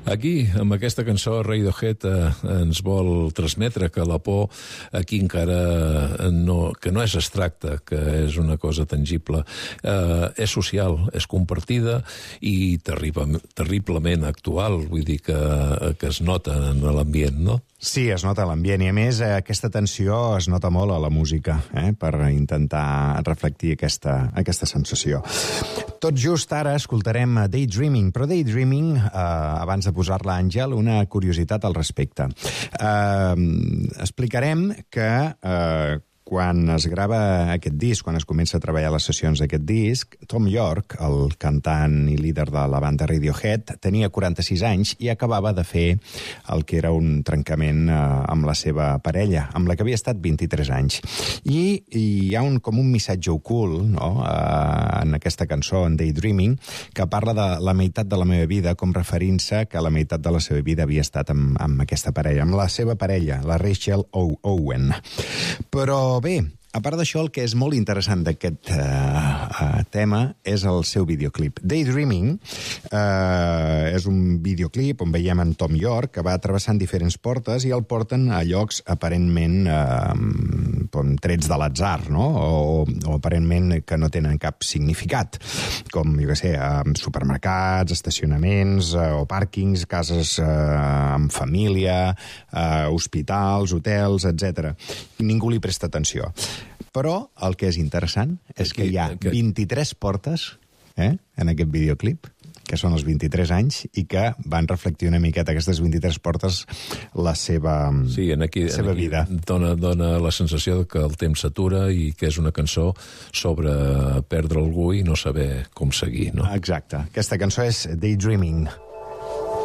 Aquí, amb aquesta cançó, Radiohead ens vol transmetre que la por aquí encara que no és abstracta, que és una cosa tangible, és social, és compartida i terriblement actual, vull dir que es nota en l'ambient, no? Sí, es nota l'ambient i, a més, aquesta tensió es nota molt a la música, per intentar reflectir aquesta sensació. Tot just ara escoltarem Daydreaming, però Daydreaming, abans de posar-la, Àngel, una curiositat al respecte. Explicarem que quan es grava aquest disc, quan es comença a treballar les sessions d'aquest disc, Thom Yorke, el cantant i líder de la banda Radiohead, tenia 46 anys i acabava de fer el que era un trencament amb la seva parella, amb la que havia estat 23 anys. I hi ha com un missatge ocult, no?, en aquesta cançó, en Daydreaming, que parla de la meitat de la meva vida, com referint-se que la meitat de la seva vida havia estat amb aquesta parella, amb la seva parella, la Rachel Owen. Però bé, a part d'això, el que és molt interessant d'aquest tema és el seu videoclip. Daydreaming és un videoclip on veiem en Thom Yorke, que va travessant diferents portes i el porten a llocs aparentment trets de l'atzar, no? O aparentment que no tenen cap significat, com, jo què sé, supermercats, estacionaments o pàrquings, cases amb família, hospitals, hotels, etc. Ningú li presta atenció. Però el que és interessant és que hi ha 23 portes en aquest videoclip, que són els 23 anys, i que van reflectir una miqueta aquestes 23 portes la seva vida. Dona la sensació que el temps s'atura i que és una cançó sobre perdre algú i no saber com seguir, no? Exacte. Aquesta cançó és Daydreaming.